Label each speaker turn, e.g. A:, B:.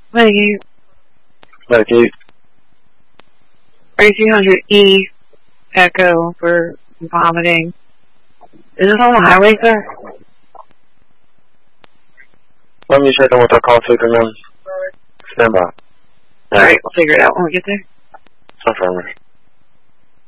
A: Medicaid.
B: Medicaid.
A: 3200E Echo for vomiting. Is this on the highway, sir?
B: Let me check in with our call taker now. Stand by.
A: Alright, we'll figure it out when we get there.
B: Affirmative.